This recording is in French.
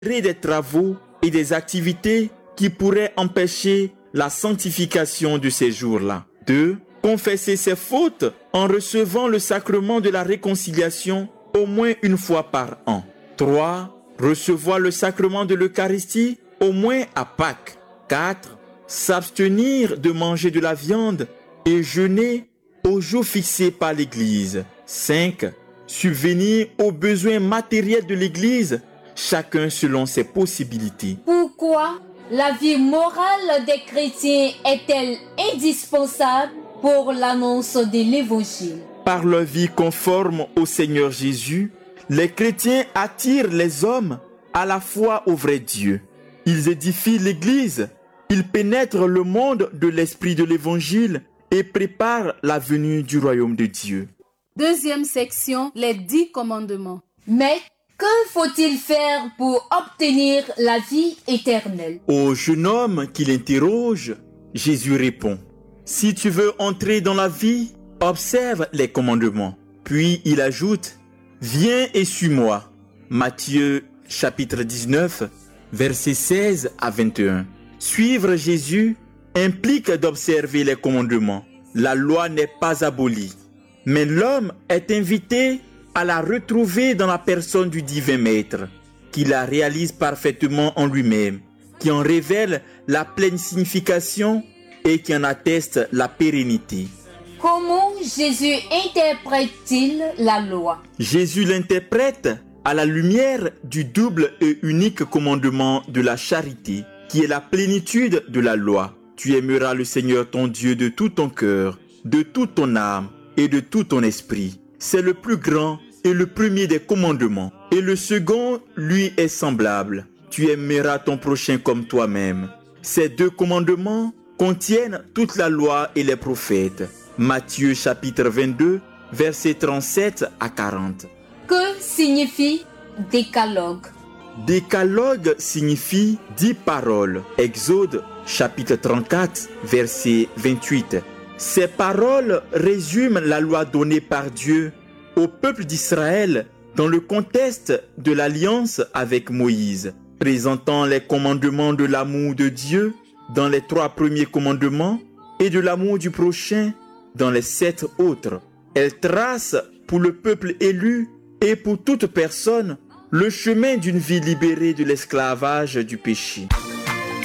des travaux et des activités qui pourraient empêcher la sanctification de ces jours-là. 2. Confesser ses fautes en recevant le sacrement de la réconciliation au moins une fois par an. 3. Recevoir le sacrement de l'Eucharistie au moins à Pâques. 4. S'abstenir de manger de la viande et jeûner aux jours fixés par l'Église. 5. Subvenir aux besoins matériels de l'Église, chacun selon ses possibilités. Pourquoi la vie morale des chrétiens est-elle indispensable pour l'annonce de l'Évangile? Par leur vie conforme au Seigneur Jésus, les chrétiens attirent les hommes à la foi au vrai Dieu. Ils édifient l'Église, ils pénètrent le monde de l'esprit de l'Évangile et préparent la venue du royaume de Dieu. Deuxième section, les 10 commandements. Mais que faut-il faire pour obtenir la vie éternelle? Au jeune homme qui l'interroge, Jésus répond: si tu veux entrer dans la vie, observe les commandements. Puis il ajoute: viens et suis-moi. Matthieu chapitre 19, versets 16 à 21. Suivre Jésus implique d'observer les commandements. La loi n'est pas abolie, mais l'homme est invité à la retrouver dans la personne du divin Maître, qui la réalise parfaitement en lui-même, qui en révèle la pleine signification et qui en atteste la pérennité. Comment Jésus interprète-t-il la loi? Jésus l'interprète à la lumière du double et unique commandement de la charité, qui est la plénitude de la loi. Tu aimeras le Seigneur ton Dieu de tout ton cœur, de toute ton âme et de tout ton esprit. C'est le plus grand et le premier des commandements. Et le second, lui, est semblable. Tu aimeras ton prochain comme toi-même. Ces deux commandements contiennent toute la loi et les prophètes. Matthieu chapitre 22, versets 37 à 40. Que signifie décalogue? Décalogue signifie 10 paroles. Exode chapitre 34, verset 28. Ces paroles résument la loi donnée par Dieu au peuple d'Israël dans le contexte de l'alliance avec Moïse, présentant les commandements de l'amour de Dieu dans les 3 premiers commandements et de l'amour du prochain dans les 7 autres. Elle trace pour le peuple élu et pour toute personne le chemin d'une vie libérée de l'esclavage du péché.